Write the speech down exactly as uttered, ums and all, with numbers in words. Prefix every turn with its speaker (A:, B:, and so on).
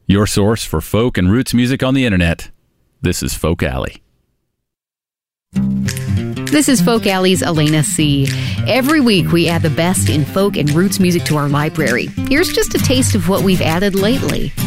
A: your source for folk and roots music on the internet. This is Folk Alley.
B: This is Folk Alley's Elena C. Every week we add the best in folk and roots music to our library. Here's just a taste of what we've added lately.